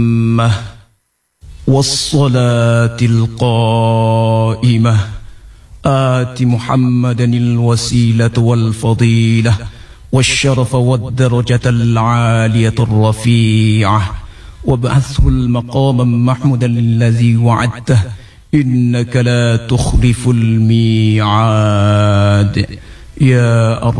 والصلاة القائمة آت محمدا الوسيلة والفضيلة والشرف والدرجة العالية الرفيعة وابعثه المقام محمودا الذي وعدته إنك لا تخلف الميعاد يا